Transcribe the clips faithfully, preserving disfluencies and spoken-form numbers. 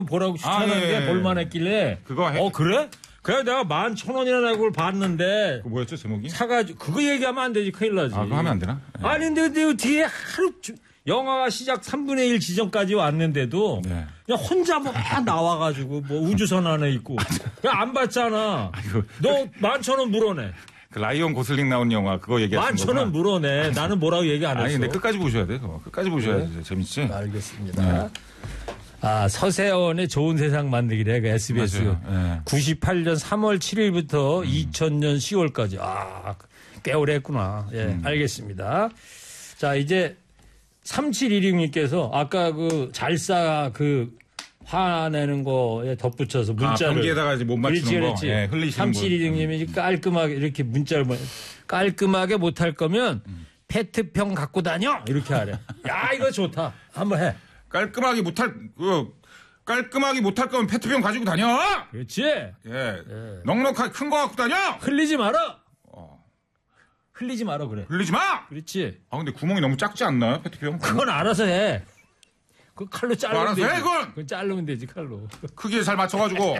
보라고 추천한 아, 예, 게 예. 볼만했길래. 그거 해. 어 그래? 그래 내가 만 천 원이나 내고 그걸 봤는데. 그 뭐였죠 제목이? 사가지고 그거 얘기하면 안 되지 큰일 나지. 아 그거 하면 안 되나? 네. 아니 근데, 근데 뒤에 하루 주- 영화가 시작 삼분의 일 지점까지 왔는데도 네. 그냥 혼자 뭐 나와가지고 뭐 우주선 안에 있고 그냥 안 봤잖아. 아이고. 너 만천 원 물어내. 그 라이온 고슬링 나온 영화 그거 얘기하는 만천 거구나. 원 물어내. 나는 뭐라고 얘기 안 했어. 아니 근데 끝까지 보셔야 돼. 그거. 끝까지 보셔야 네. 돼. 재밌지? 알겠습니다. 아, 서세원의 좋은 세상 만들기래, 그 에스비에스. 맞아요. 네. 구십팔 년 삼월 칠일부터 음. 이천 년 시월까지. 아, 꽤 오래 했구나. 예, 음. 알겠습니다. 자, 이제 삼칠일육 님께서 아까 그 잘싸 그 화내는 거에 덧붙여서 문자를. 아, 변기에다가 이제 못 맞추는 그렇지, 거. 그렇지. 예, 흘리시는 삼칠일육 님이 깔끔하게 이렇게 문자를 보 깔끔하게 못할 거면 음. 페트병 갖고 다녀! 이렇게 하래. 야, 이거 좋다. 한번 해. 깔끔하게 못할 그 깔끔하게 못할 거면 페트병 가지고 다녀. 그렇지. 예. 예. 넉넉하게 큰 거 갖고 다녀. 흘리지 마라. 어. 흘리지 마라 그래. 흘리지 마. 그렇지. 아 근데 구멍이 너무 작지 않나요, 페트병? 그건 알아서 해. 그 칼로 자르면 알아서 되지. 해, 그건. 그건 자르면 되지 칼로. 크기에 잘 맞춰가지고.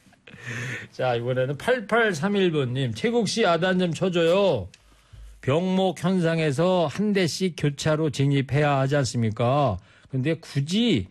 자 이번에는 팔팔삼일 번님 최국 씨 아단 좀 쳐줘요. 병목 현상에서 한 대씩 교차로 진입해야 하지 않습니까? 근데 굳이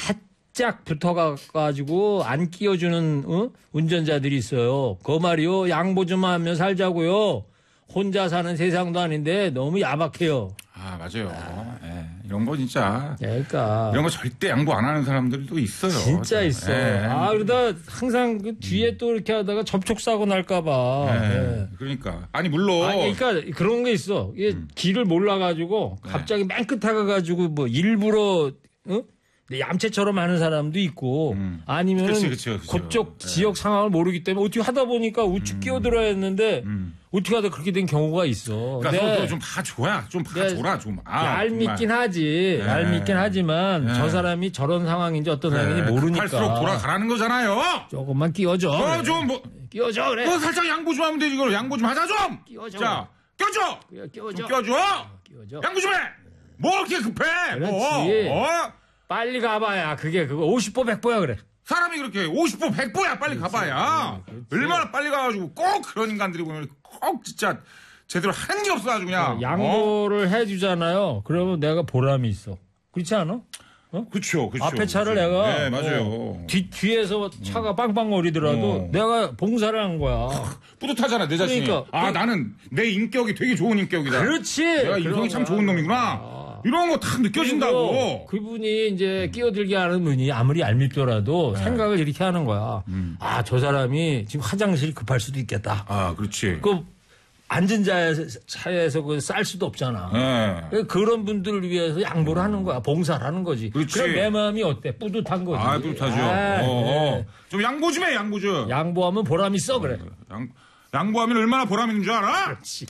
바짝 붙어가지고 안 끼워주는 어? 운전자들이 있어요. 그 말이요. 양보 좀 하면 살자고요. 혼자 사는 세상도 아닌데 너무 야박해요. 아 맞아요. 아. 예. 이런 거 진짜. 그러니까 이런 거 절대 양보 안 하는 사람들도 있어요. 진짜 있어. 예. 아 그러다 항상 그 뒤에 음. 또 이렇게 하다가 접촉 사고 날까봐. 예. 예. 그러니까 아니 물론. 아니, 그러니까 그런 게 있어. 이게 음. 길을 몰라가지고 갑자기 맨 끝에 가가지고 뭐 일부러 어? 얌체처럼 하는 사람도 있고 음. 아니면 그쪽 그쪽 네. 지역 상황을 모르기 때문에 어떻게 하다 보니까 우측 음. 끼어들어야 했는데 음. 어떻게 하다 그렇게 된 경우가 있어. 그러니까 좀 봐줘야 좀 봐줘라 좀. 아, 얄밉긴 하지. 네. 얄밉긴 하지만 네. 저 사람이 저런 상황인지 어떤 네. 상황인지 모르니까. 할수록 돌아가라는 거잖아요. 조금만 끼워줘. 어, 그래. 좀 뭐. 끼워줘 그래. 뭐 살짝 양보 좀 하면 되지. 그걸 양보 좀 하자 좀. 끼워줘. 자, 껴줘. 끼워줘. 끼워줘. 끼워줘. 양보 좀 해. 뭐 이렇게 급해. 그렇지. 뭐. 어? 빨리 가봐야 그게 그거 오십 보 백 보야 그래. 사람이 그렇게 오십 보 백 보야 빨리 그렇지, 가봐야. 그렇지. 얼마나 빨리 가가지고 꼭 그런 인간들이 보면 꼭 진짜 제대로 하는 게 없어 아주 그냥. 양보를 어? 해주잖아요. 그러면 내가 보람이 있어. 그렇지 않아? 어? 그렇죠, 그렇죠. 앞에 차를 그렇죠. 내가 네, 맞아요. 어, 뒤 뒤에서 차가 빵빵거리더라도 어. 내가 봉사를 한 거야. 뿌듯하잖아 내 자신이. 그러니까, 아 그, 나는 내 인격이 되게 좋은 인격이다. 그렇지. 내가 인성이 참 좋은 놈이구나. 아. 이런 거 다 느껴진다고. 그분이 이제 끼어들게 하는 분이 아무리 얄밉더라도 네. 생각을 이렇게 하는 거야. 음. 아, 저 사람이 지금 화장실 급할 수도 있겠다. 아, 그렇지. 그 앉은 차에서 그 쌀 수도 없잖아. 네. 그런 분들을 위해서 양보를 하는 거야. 봉사를 하는 거지. 그렇지. 그럼 내 마음이 어때? 뿌듯한 거지. 아, 뿌듯하죠. 아, 어, 어. 네. 좀 양보 좀 해, 양보 좀. 양보하면 보람 있어, 그래. 양, 양보하면 얼마나 보람 있는 줄 알아? 그렇지.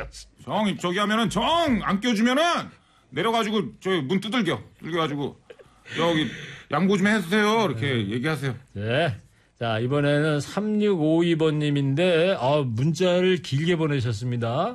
정, 저기 하면은 정 안 껴주면은 내려가지고 저 문 두들겨. 두들겨가지고 여기 양보 좀 해주세요. 이렇게 네. 얘기하세요. 네. 자, 이번에는 삼육오이 번님인데, 아, 문자를 길게 보내셨습니다.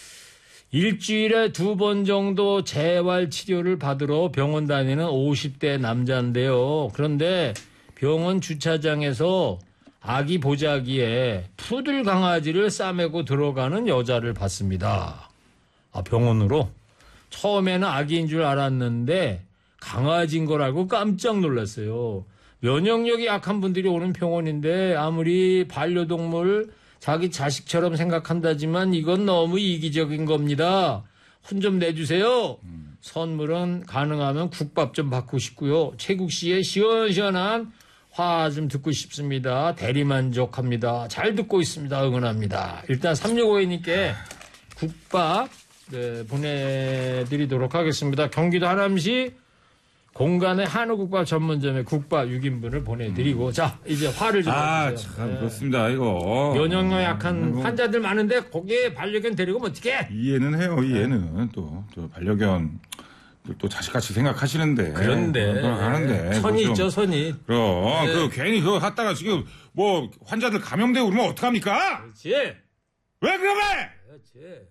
일주일에 두 번 정도 재활 치료를 받으러 병원 다니는 오십 대 남자인데요. 그런데 병원 주차장에서 아기 보자기에 푸들 강아지를 싸매고 들어가는 여자를 봤습니다. 아, 병원으로? 처음에는 아기인 줄 알았는데 강아지인 걸 알고 깜짝 놀랐어요. 면역력이 약한 분들이 오는 병원인데 아무리 반려동물 자기 자식처럼 생각한다지만 이건 너무 이기적인 겁니다. 혼 좀 내주세요. 음. 선물은 가능하면 국밥 좀 받고 싶고요. 최국 씨의 시원시원한 화 좀 듣고 싶습니다. 대리만족합니다. 잘 듣고 있습니다. 응원합니다. 일단 삼육오이 님께 국밥 네, 보내드리도록 하겠습니다. 경기도 하남시 공간의 한우국밥 전문점에 국밥 육 인분을 보내드리고 음. 자 이제 화를 좀 아, 내주세요. 참 네. 그렇습니다. 이거 면역력 약한 뭐. 환자들 많은데 거기에 반려견 데리고 오면 어떡해? 이해는 해요. 이해는 네. 또, 또 반려견 또 자식같이 생각하시는데 그런데 하는데 선이 있죠 선이. 그럼 네. 그 괜히 그거 갖다가 지금 뭐 환자들 감염되고 그러면 어떡합니까? 그렇지. 왜 그래? 그렇지.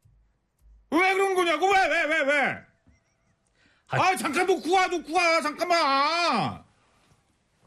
왜 그런 거냐고 왜 왜 왜 왜? 아, 아 잠깐 놓고 와 놓고 와 잠깐만.